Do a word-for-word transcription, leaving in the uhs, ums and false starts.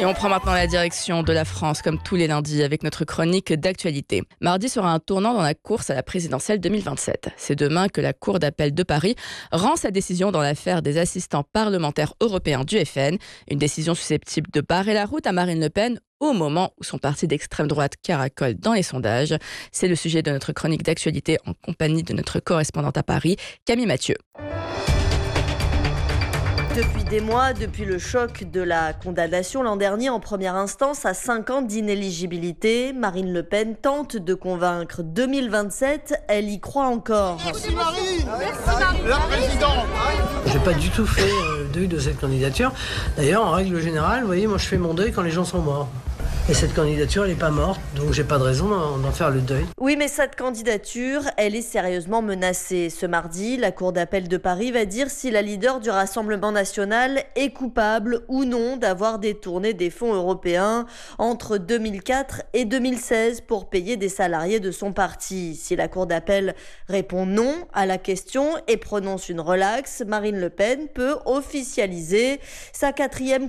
Et on prend maintenant la direction de la France, comme tous les lundis, avec notre chronique d'actualité. Mardi sera un tournant dans la course à la présidentielle deux mille vingt-sept. C'est demain que la Cour d'appel de Paris rend sa décision dans l'affaire des assistants parlementaires européens du F N. Une décision susceptible de barrer la route à Marine Le Pen au moment où son parti d'extrême droite caracole dans les sondages. C'est le sujet de notre chronique d'actualité en compagnie de notre correspondante à Paris, Camille Mathieu. Depuis des mois, depuis le choc de la condamnation l'an dernier en première instance à cinq ans d'inéligibilité, Marine Le Pen tente de convaincre deux mille vingt-sept. Elle y croit encore. Merci Marine, Merci Marine. La présidente. J'ai pas du tout fait le deuil de cette candidature. D'ailleurs, en règle générale, vous voyez, moi je fais mon deuil quand les gens sont morts. Et cette candidature, elle n'est pas morte, donc j'ai pas de raison d'en, d'en faire le deuil. Oui, mais cette candidature, elle est sérieusement menacée. Ce mardi, la Cour d'appel de Paris va dire si la leader du Rassemblement national est coupable ou non d'avoir détourné des fonds européens entre deux mille quatre et deux mille seize pour payer des salariés de son parti. Si la Cour d'appel répond non à la question et prononce une relaxe, Marine Le Pen peut officialiser sa quatrième